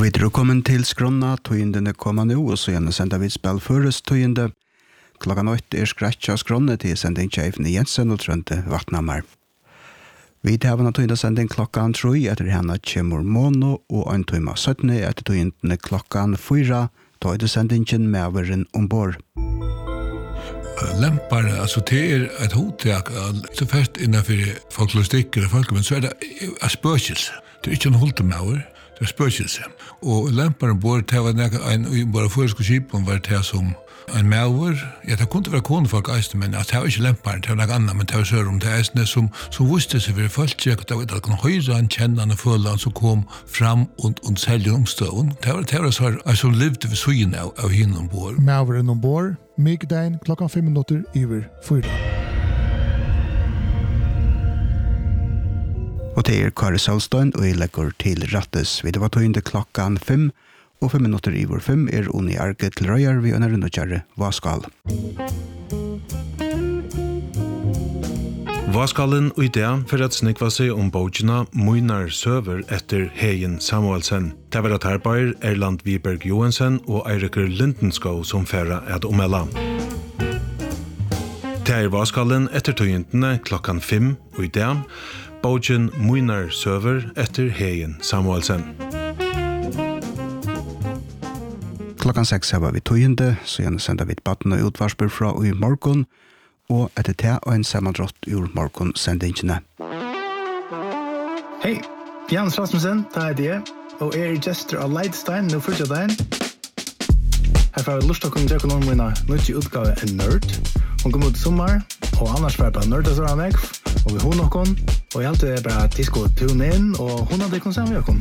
Vi är kommen till skrona, tøyendene kommer nu och så gärna sända vi spel förres tøyende. Klockan 8 skratcha skrona till sändning Tjejfen Jensen och Trönte Vattnamar. Vi har en tøyende sändning klockan 3 efter henne Kjemur Mono och en tøyma 17 efter tøyendene klockan 4 tøyde sändningen med över ombord. Lämpar, alltså det är ett hottak, så fast innanför folklostikker och folk, men så är det en spökelse. Det är inte en hultemauer, det är spökelse. Och lämparen bor till en bara förskapskip, hon var till som en mauer. Ja, det kunde vara konfolk eisen, men det var inte lämparen, det var något annat, men det var så om det eisen som visste sig för folk, det var att kunna höra han, känna han och följa han som kom fram och sälja omstånd. Det var så här som levde vid synen av henne ombord. Mauren ombord, migdagen klockan 5:04. Och det är Kari Solstein och jag lägger till rattes. Vi var tøyende klockan 5 och 5:05 är Unni Arke till Röjar vid en rundkärre Vaskal. Vaskallen och idén för att snikva sig om bogena Møynar söver efter Heien Samuelsen. Det var att arbetar Erland Wiberg Johansen och Eirikur Lindenskov som färra att omella. Det är Vaskallen efter tøyendene klockan 5 och idén bogen Møynar söver efter Heien Samuelsen. Klockan 6 har vi tøyende, så gärna sända vi ett batten och utvarsper fra i morgon, och etter det og en sammandrott ur morgonsendingene. Hej, Jens Rasmussen, det är det, och gestor av Leidstein, nu första dagen. Här får vi lust att kunna dra någon mina nytt utgave en nörd. Hon kommer ut sommar, och annars var det bara nörda så han och vi hon någon, och jag alltid bara disco tune in, och hon hade kunnat säga kom.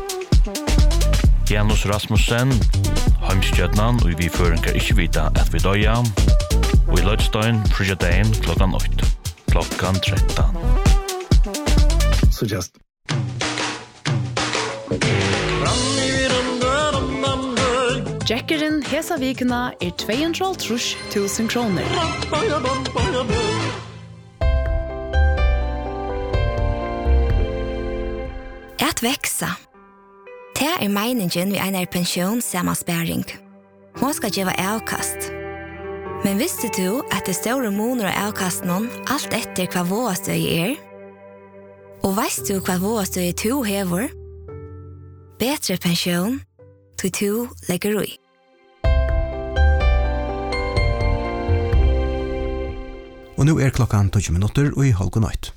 Janus Rasmussen, heimstjøtnan, og vi føringer ikke vita at vi døya, og i Leidstein, frigadagen, klokkan 8, klokkan 13. Så just. Jackeren hesa vikuna 230.000 kroner. Att växa. Det är meningen vid en pension sammansparing. Hon ska ge avkast. Men visste du att det stora månader av avkasten allt efter vad vårstöj är? Och visst du vad vårstöj du hever? Bättre pension till du lägger i. Och nu är klockan 20 minuter och i halv natt.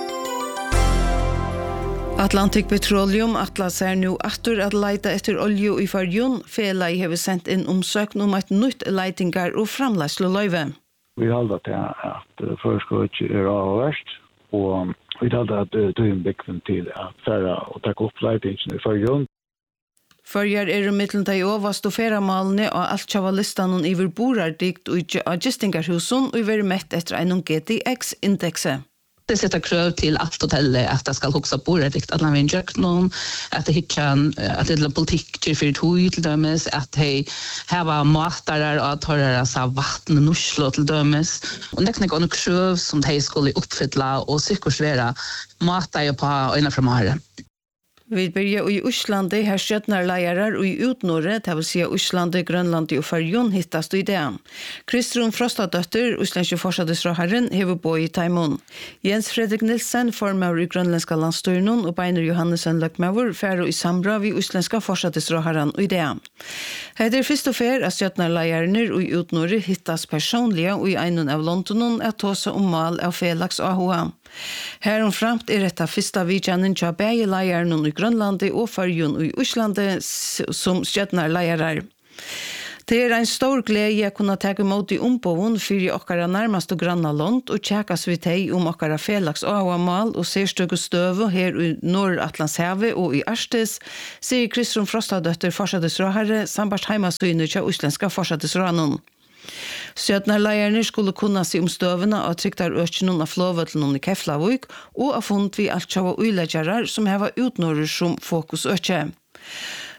Atlantic Petroleum atlas nu attur at leita etter olje i Føroyum. Felai har sendt inn omsøkning om et nytt leitingar og framleisleløyve. Vi halda til at førskott avverst, og vi halda at tøyen bekven til at færre og takke opp leitingen i Føroyum. Førjar mittlen de overst og feramalene og alt kjava listan iver borardikt og gistingarhusen og iver mett etter en GTX-indekse. Det sätter krav till att hotellet att det ska huxa på det att man vill göra någon att det kan att det är politik till för tog till dömes att det här var matar och att höra så vatten nuschlo till dömes och det kan gå krav som det skulle uppfylla och säkerställa matar på ena framare. Vi börjar i Osland, det här skjøtnarleirar og i utnorre, det vil si Osland, Grønland og Føroyum hittast i det. Kristrun Frostadøtter, Oslandske forsadesråherren, hever bo i Taimon. Jens Fredrik Nilsen, formøver i Grønlandska landstyrnen, og Beiner Johannesen Løkmøver, færre i samra vi Oslandska forsadesråherren i det. Det først og fer at skjøtnarleierne og i utnorre hittast personlige og i einen av Londonen at tåse mal av Felix AHA. Herom framt detta första vidjanen tja bäge leiaren i Grönlande och Føroyum och i Oslande som skjøtnarleirar. Det en stor glädje att kunna ta emot i ombån för okkara närmaste grannland och tjäkas vid teg om okkara Felix AHA-mal och särstøke støve her i Nordatlantshavet och i Arstes, säger Kristrun Frostadøtter forsadesråherre sambart heimasynet tja Oslandska forsadesrånen. Skjøtnarleierne skulle kunna se om støvene av tryktar økjennom av flåvøtlen i Keflavik og av funnet vi alt kjava uileggerar som heva utnårer som fokus økje.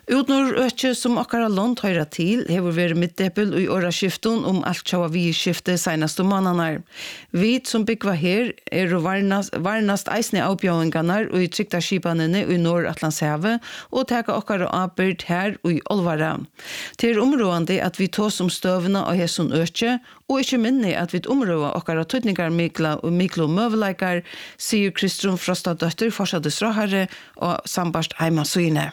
Utnor ökje som okkara lånt høyra til, hever vært middeppel og i åraskiften alt tjava vi skifte senaste månader. Vi som byggva her varnast eisne avbjøringarnar og i trykta skipanene i Nord-Atlantshavet og teka okkara arbeid her og i Olvara. Det områdende at vi tås støvna og hesson økje, og ikke minne at vi områder okkara tøytningar miklo møveleikar, sier Kristrun Frostadøtter, forsadesråherre og sambarst heimasyne.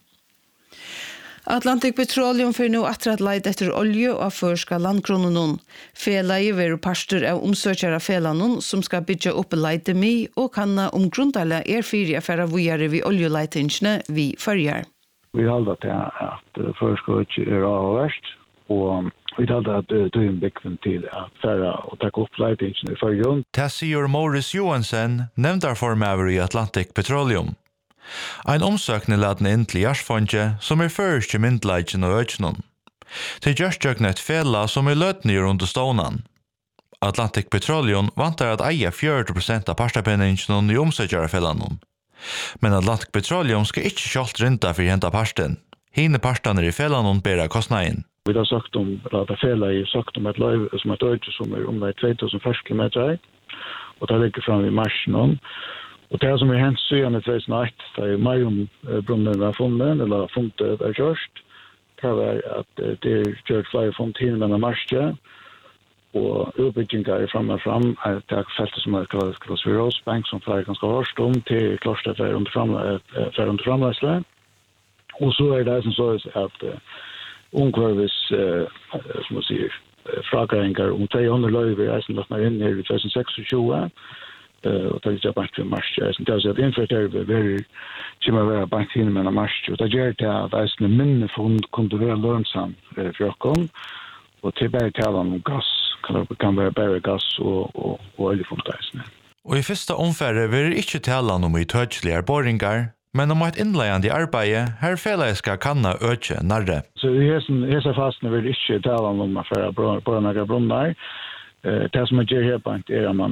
Atlantic Petroleum fyrir nu at leit etter olje og førska landkronen. Felai veru pastor av omsøkjara felanon som skal bytja opp leitemi og kanna grundala fyrir affæra vujare vi oljeleitingene vi førjar. Vi halda til at førska ikke avverst, og vi halda at tøyen bekven til at færa og takk opp leitingene i førjon. Det sier Morris Johansen, nevndarformaver i Atlantic Petroleum. Ein omsøkning laden inn til Jarsfonje som først til myndleidjen og økjennom. Til Gjørstjøkne et fela som løtnyer under stånan. Atlantic Petroleum vantar at eia 40% av parstapenningen i omsøkjarafellanen. Men Atlantic Petroleum skal ikke kjolt rinda for henta parsten. Hine parstaner i fellanen bæra kostnaden. Vi har sagt om at fela i sagt om et løyv som et øyde som omlai 2040 kilometer, og det ligger fram i marsen. Og det som hendt siden i 2008, det Marium-brunnen var funnet, eller funnet er kjørst. Det var at det kjørt flere funnet hin mellom marsje, og utbyggingar framme fram, det feltet som kallas for Rosebank, som flere ganske hårst til kloster under framleisle. Og så det som så at ungkvarvis, som man sier, fragreinger om 200 løyver er som lagt inn her i 2026, og det er bank til mars. Det er at innført er kommer være bank til med mars. Og det gjør det at det minne fond kunne være lønnsom for oss. Og til bare tale om gass, kan være bare gass og oljefond. Og i første omfære vil det ikke tale om i tødslige boringar, men om et innleiende arbeid her fjellet skal kanna øke nærre. Så i hese fasene vil det ikke tale om at boringar brunnar. Det som man gjør her på er at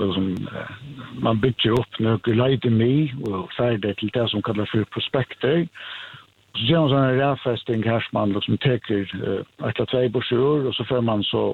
man bygger opp noe leitemi og ferdig til det som kallar for prospekter. Så gjør man sånn en rævfesting her som man teker etter 2 bursjord, og så får man så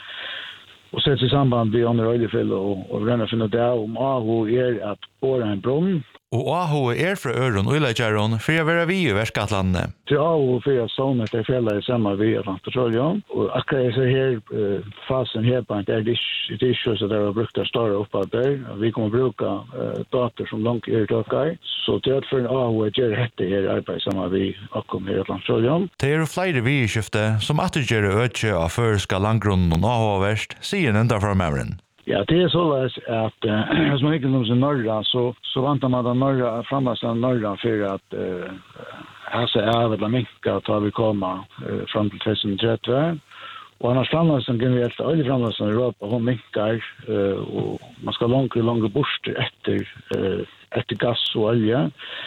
og setter i samband med andre oljefyll og renner finne det om AHO er at båre en brunn. Og AHO er fra Øron og Uleikjæron for å være vi i Verskatlandene. Til AHO for å sånne til fjellet i samme vi Atlantic Petroleum. Og akkurat så her fasen her på det ikke så det har brukt det større oppad der. Vi kommer bruke data som langt tøkker. Så til at for AHO gjør dette her arbeid sammen vi akkom her i Atlantic Petroleum. Det er flere vi i skiftet som attergjør øke av førska landgrunnen og AHO verst, sier enda fra Mauren. Ja, det er så at hvis man ikke noe norra, så vantar man den norra, framløsene norra for at hese eller minka tar vi komma fram til 2030. Og annars framløsene kan vi etter alle framløsene i Europa, hun minkar, og man skal lange bort etter gass og olje.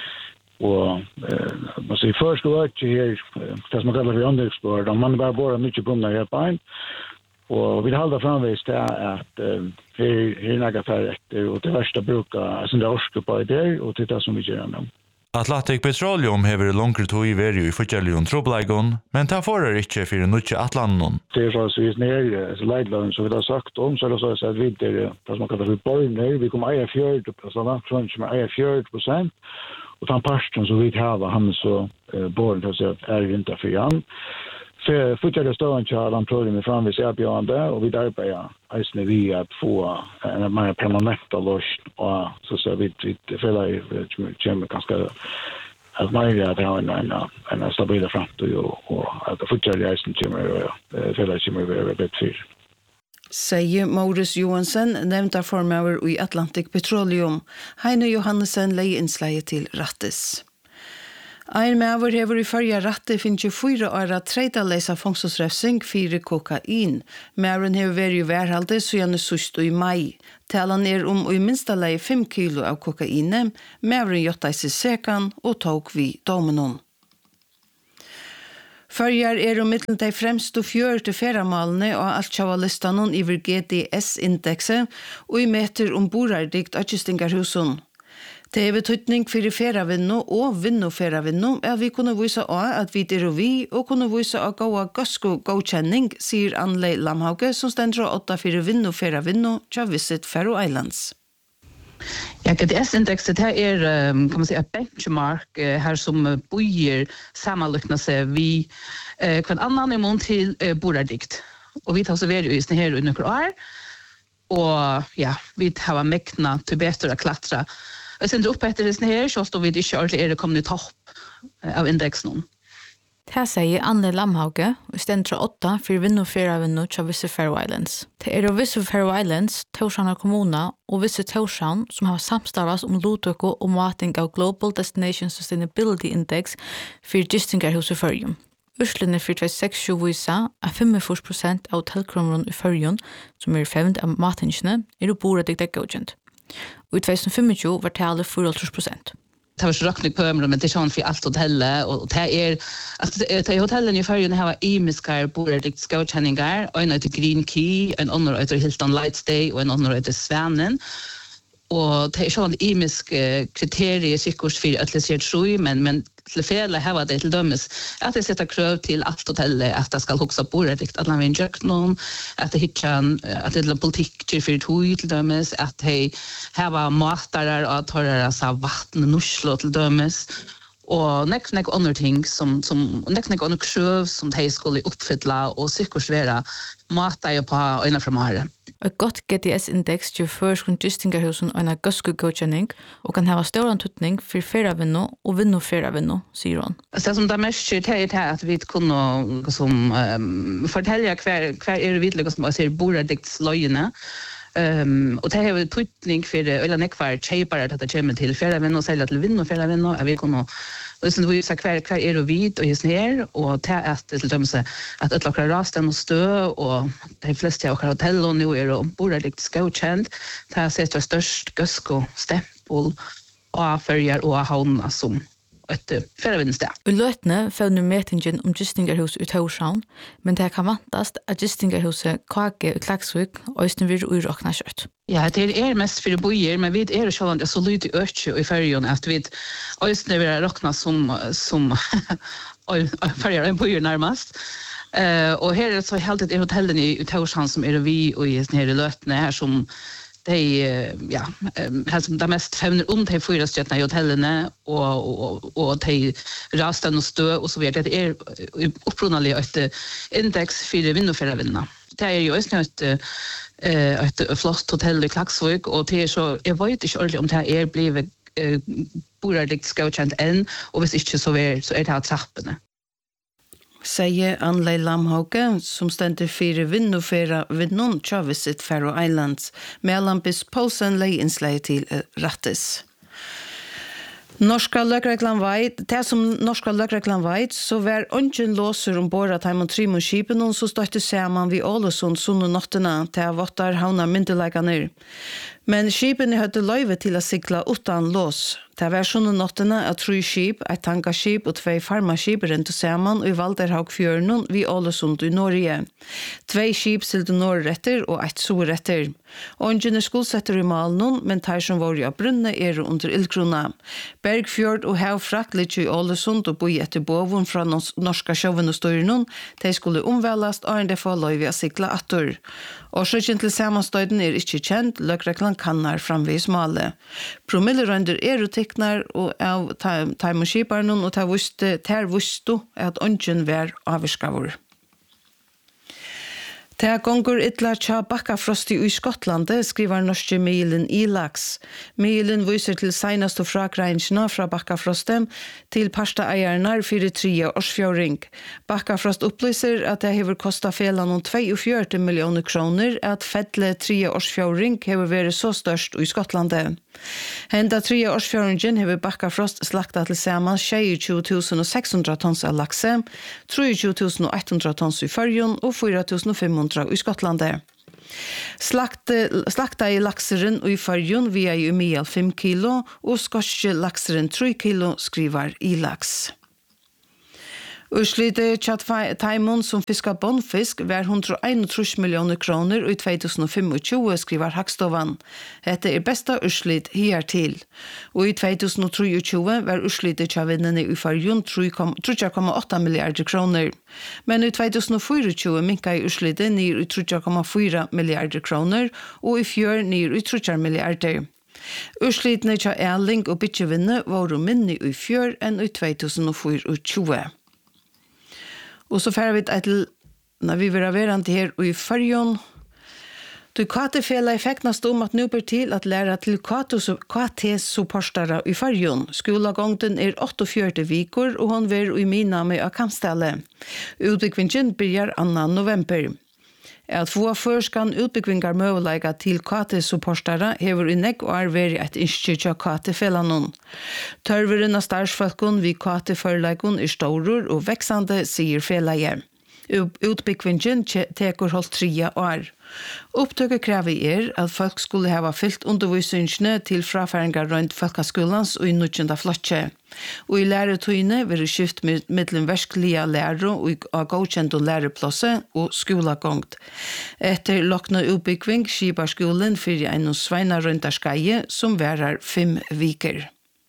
Og man sier først og ikke her, det som man kallar for anleggsbord, man bare bor mye brunner her på en. Og vi halda framvis det at her nægget her etter, og det verste bruker det orske på det, og det som vi gjør nå. Atlantic Petroleum hever langere tog i verju i fortjellion trobleigon, men ta forar ikkje fyrir nutje Atlanten. Det er så vi nere, leidladen som vi har sagt om, så er det så at vi er det som man kallar for borner, vi kommer eie 40%, og den parten som vi har, han så borner til å si at er inte for Jan. Fortsatt stående til Atlantic framvis erbjørende, og vi arbeider eisne vi at få en mer permanent løsning, og så vi føler kommer ganske at mer at det har en stabil fremtid, og at fortsatt eisne kommer være bedt for. Sier Morris Johansen, nevndarformaver i Atlantic Petroleum. Heine Johannesen leier innslaget til Rattes. Ein mever hever i førja ratte finnes 4 åra treidaleisa fångselsrefsing 4 kokain. Meveren hever vært i værhalde siden sust i mai. Talan er om i minsta leie 5 kilo av kokaine. Meveren gjotta i seg sekan og tok vi domenon. Førjar er mittelen de fremste 4 feramalene og alt tjavalistanon iver GDS-indekset og i meter borardikt av Kystingarhusen. Det är betydning för färravinno och vinnofärravinno att vi kunde visa att vi är vi och kunde visa att gå gasko godkänning, säger Anle Lamhauge som ständer 8 för vinnofärravinno till Visit Faroe Islands. Ja, GDS-indexet här är kan man säga ett benchmark här som bojer sammanlykna sig vi kan annan imon till borardikt. Och vi tar så vidare just här under några år. Och ja, vi har mäkna till bättre att klättra. Och sen upp efter det här så står vi det kört är det kommer ni topp av indexen. Det säger Anne Lamhauge och ständer 8 för vinnofärravinno till Visit Faroe Islands. Det är Visit Faroe Islands, Tórshavnar kommuna och Visit Tórshavn som har samstarvats om lutøku och mating av Global Destination Sustainability Index för gistingarhus i Føroyum. Urslene för 2006 visar att 45% av hotellkromron i Føroyum som är fevnt av matingene är boradigta godkjent. Och i 2025 var talet 44%. Det var så räkning på men det är sånt för allt hotellet och det är alltså det hotellen i Føroyum har imiskar borardikt godkänningar och en heter Green Key, en annan heter Hilton Lightstay och en annan heter Svanen. Och det är sån imisk kriterier säkert för att det ser true men till fel har det till dömes att det sätter krav till allt hotellet att det ska huxa borardikt att man vill göra någon att det hittar att det är politik till för två till dömes att det har matar och att ha så vatten och nusslo till dömes och next andra ting som next andra krav som de skulle uppfylla och säkert vara matar på ena framare. Ett gott GDS-index till förskundistingarhusen och en gaskogodkänning och kan ha stor antydning för färravinno och vinnofärravinno, säger hon. Det som det mest är att vi kunde fortälja kvar är det vidliga som man ser borardiktlöjene. Och det har betydning för eller nekvar tjejpare att det kommer till färravinno och sälja till vinnofärravinno. Vi kunde och sen vi sa kvar är det vid och just här och det att till döms att ett lokala rasten och stö och de flesta av hotell och nu är det borardikt godkänt. Det har sett det störst gasko stämpel och färger och havna som ett färravinnstad. I lötene fevner metingen om gistingarhus i Tórshavn, men det kan vantast att gistingarhuset Kake i Klaksvik og Øysten vil urakna kjøtt. Ja, det är mest för bojer, men vi är själva så lite ökje i Føroyum att vi Øysten vil rakna som färger en bojer närmast. Och här är det så helt ett hotellen i Tórshavn som är vi och i nere i lötene här som här som det mest fevner de 4 stjärnorna i hotellene och de rasten och stö och så vidare. Det är upprunaligt ett index för vinnofärravinna. Det är ju ett flott hotell i Klaksvik och det är så, jag vet inte ordentligt om det är blivit borardikt godkänt än och hvis inte så är det här trappene. Säger Anle Lamhauge som ständer för vinnofärravinnon till Visit Faroe Islands med Lampis Poulsen lei inslag till Rattis. Norska lögreglan veit, det som norska lögreglan veit, så var ungen låser ombord at heimon trimon skipen så støtte saman vi Ålesund sunn og nottena til vottar havna myndelaganir. Men skipen hadde løyve til å sigla utan lås. Det var sunn og nottena at 3 skip, et tankaskip og 2 farmaskip rent saman i Valderhaugfjørnen vi Ålesund i Norge. 2 skip silte norretter og 1 sorretter. Ungen skuldsetter i malen, men tar som var i brunne under ildkrona. Bergfjord og Havfrakt ligger i Ålesund og boi etter bovun fra norska sjøven og støyren. De skulle omvelast og det får løyve å sigla atter. Årsaken til samanstøyden ikke kjent, løgreglan kannar framvis male. Promillerønder tiknar og av taimonskiparen og ter vustu at ungen var avvirskavur. Det gonger ytla tja bakkafrosti i Skottlandet, skriver norske Milen Ilax. Milen viser til senast og frakreinjena fra bakkafrosten til parstaeiernar 4-3 årsfjøring. Bakkafrost opplyser at det hever kostet felan om 42 millioner kroner at fedle 3 årsfjøring hever vært så størst i Skottlandet. Henda 3 årsfjøringen hever bakkafrost slakta til saman 22.600 tons av lakse, 23.100 tons i Føroyum og 4.500 i Skottlandet. Slakta i lakseren i Føroyum via i umial 5 kilo og skotske lakseren 3 kilo, skriver Ilax. Urslitet tjatt Taimon som fiskar bondfisk var 131 miljoner kroner i 2025, skriver Hagstovan. Dette besta urslit hiertil. Og i 2023 var urslitet tjavinnene i fargen 3,8 milliarder kroner. Men i 2024 minka i urslitet nir i 3,4 milliarder kroner, og i fjør nir i 3 milliarder. Urslitene tja Erling og Bitjevinne var minne i fjør enn i 2024. Og så færer vi til, når vi vil være her i Førjon, du KT-fela effektnast at nu ber til at lære til KT-supportere i Førjon. Skolagångten 48 viker, og hun vil i Minami av Kampstelle. Utbyggvingen begynner 2. november. At få førskan utbyggvingar møvelega til KT-supportere hever i negg og vært et innskje til KT-felanon. Tørveren av starsfolkon vid KT-førleikon storur og veksande, sier felaget. Utbyggvingen teker holdt 3 år. Opptøket krever at folk skulle ha fyllt undervisningene til frafæringar rundt folkeskolans og i 19. flotje. Og i læretøyene vil det skift mellom versklige lærer og godkjent læreplasse og skolagångt. Etter lokna utbyggving skibar skolen for en sveina rundt skeie som værer 5 viker.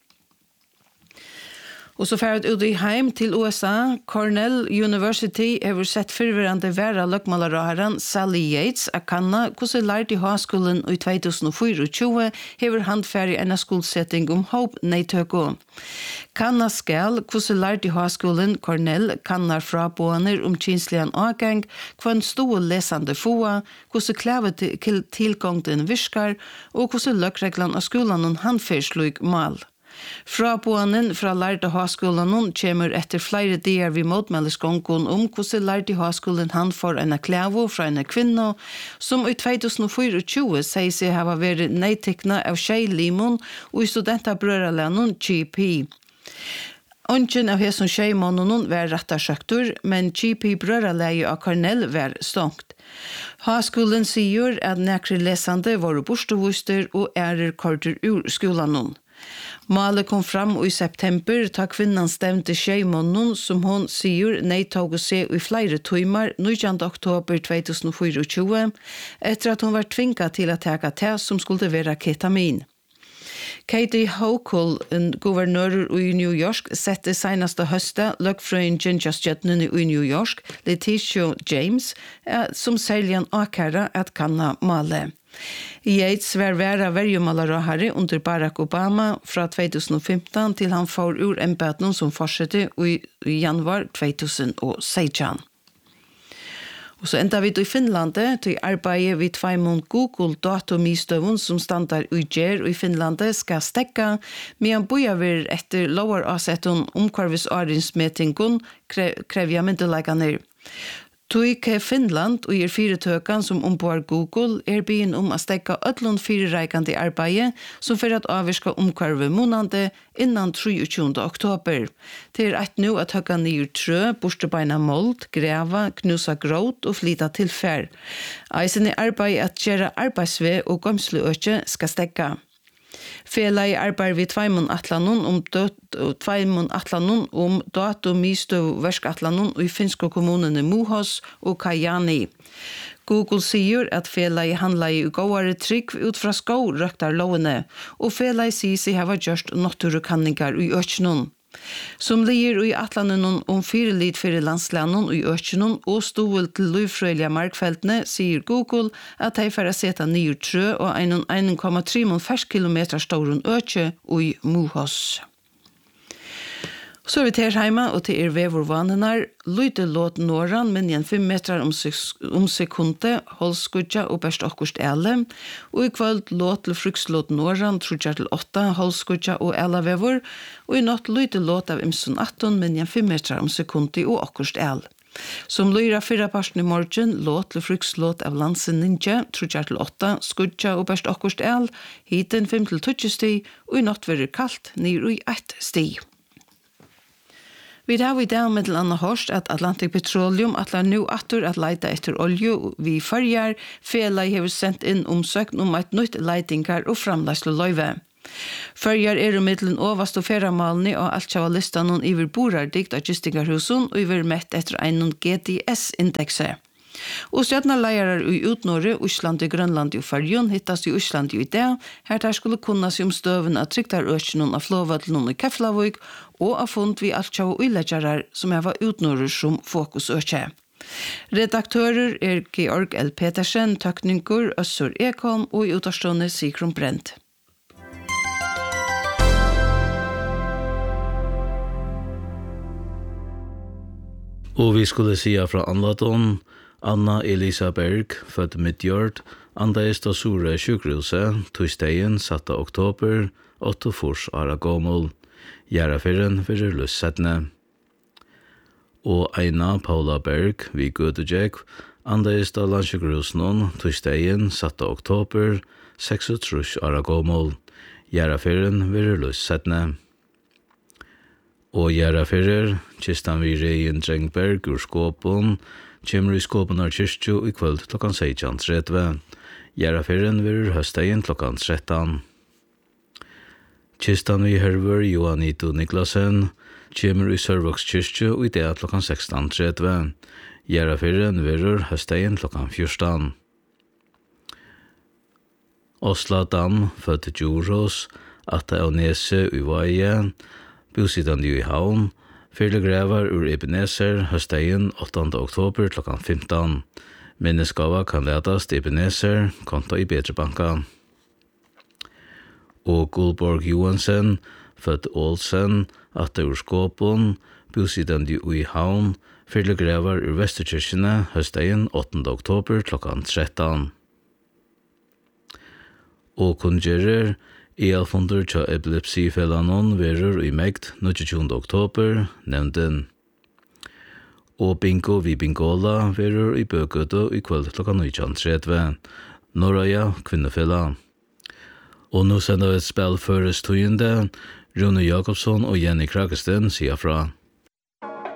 Og så færdet ut i heim til USA. Cornell University har sett fyrverande væra løgmalararen Sally Yates av kanna hvordan lært i høyskolen i 2024 har handfærig en skolsetting håp neitøko. Kanna skal hvordan lært i høyskolen Cornell kannar fra båner kinslian avgang, hva en stor lesande foa, hvordan klavet tilgångten virkar, og hvordan løgreglan av skolan handfærslyg mal. Fra bånen fra lærte høyskolen kommer etter flere dier vi motmeldesgången hvordan lærte høyskolen han får en klævo fra en kvinne som i 2024 sier seg ha vært nedteknet av Shea Limon og i studentabrørelænen GP. Ongen av hesson Shea-månen var rettersøktor, men GP brørelæge av Cornell var stångt. Høyskolen sier at nekre lesande var borstevuster og korter ur skolen. Malet kom fram i september da kvinnan stemte Shea-månen som hon sier nedtog å se i flere timer 19. oktober 2024 etter at hon var tvinget til å ta te som skulle være ketamin. Katie Hochul, en guvernør i New York, sette senaste høsta løgfrøyen Gingerstjøttene i New York, Letitia James, som særlig en akara at kanna male. Yates var væra verjumalarahare under Barack Obama fra 2015 til han får ur embeddelen som fortsette i januar 2016. Og så enda vi i Finlandet til arbeidet vid Tveimund Google datomistøvun som standar i Gjer i Finlandet skal stekka, medan bojaver etter lower avsetten omkvarvis arinsmetingun krevja myndelaganir. Tuike Finland og fyretøkan som ombord Google byen å stekka ødlund fyrirreikande arbeid som for at avvirska omkvarve månande innan 23. oktober. Det et nå at høgga nyr trø, borstebeina mold, greva, knusa gråt og flyta tilfær. Eisen arbeid at gjøre arbeidsve og gomsluøkje skal stekka. Fela i arbeid vid Tveimund Atlanon om datomistøv verskatlanon i finske kommunene Muhos og Kajani. Google sier at Fela i handla i gåare trygg ut fra skå røktar lovene, og Fela i sier seg hava gjørst naturkanningar i økjennom. Som lier i Atlanon om 4 lit for landslanon i økjennom og stål til løyfrøylige markfeltene, sier Google at de får sette nye trø og 1,3 kilometer storun økje i Muhos. Så vi til hjemme, og til vevorvanenar, lyde låt nåran, men igjen 5 meter om sekundet, holdskudja og best akkurst ele, og i kveld låt til frukslåt nåran, trudja til 8, holdskudja og ele vevor, og i natt lyde låt av imsun 18, men igjen 5 meter om sekundet og akkurst ele. Som lyra 4 parten i morgen, låt til frukslåt av landsen ninja, trudja til 8, skudja og best akkurst ele, hiten 5-20 sti, og i natt verir kallt, nir i 1 sti. Vi har i dag med til Anna Horst at Atlantic Petroleum atlar nu atter at leita etter olje vi førjar. Fela har sendt inn omsøkn om et nytt leitingar og framleisle løyve. Førjar mittelen overst og ferramalene og alt av listan og iver borar dikt av gistingarhusen og iver mett etter en GTS-indekse. Og stjøtnarleiarar i utnåre, Osland, Grønland og Färjön hittast i Osland i det, her der skulle kunna se om støven av tryktarøkenen av Flåvøtlen i Keflavøk og av fund vi alt av uilegjarar som var utnåre som fokusøkje. Redaktører Georg L. Petersen, Tøkningur, Øssur Ekholm og i utarstående Sigrun Brent. Og vi skulle sige fra Anlaton, Anna Elisa Berg, født midtgjørt, andeist av Sore sjukhuset, torsdagen 7. oktober, 8 fors ara gommel, Gjerafiren fyrir lussetne. Og Eina Paula Berg, vi Gudejek, andeist av landsjukhusen, torsdagen 7. oktober, 6 ara gommel, Gjerafiren fyrir lussetne. Og Gjerafirer, kistan vi Reien Drengberg ur Skåpen, kommer i Skåpen av kyrkju i kvöld klokkan 16.30. Gjerafiren virur høstdagen klokkan 13. Kistan vi Herver Johanito Niklasen, kommer i Sørvåks kyrkju i det klokkan 16.30. Gjerafiren virur høstdagen klokkan 14. Osla Dam, født Djuros, Atta og Nese i Vaje, bosidande i Havn, fyrlegrevar ur Ebenezer, høstdagen 8. oktober klokkan 15. Minneskava kan ledast Ebenezer, konto i Bedrebanka. Og Gullborg Johansen, født Olsen, atta ur Skåpen, bosidande i Havn, fyrlegrevar ur Vesterkirkene, høstdagen 8. oktober klokkan 13. Og kunngerer, Elfundur tja epilepsifelanon verur i Megd 29. oktober, nevnden. Og bingo vi bingola verur i Bøgødo i kvöld klokka 19.30. Norrøya kvinnefella. Og nå sender vi et spill føres tøyende, Rune Jakobsson og Jenny Krakesten sier fra.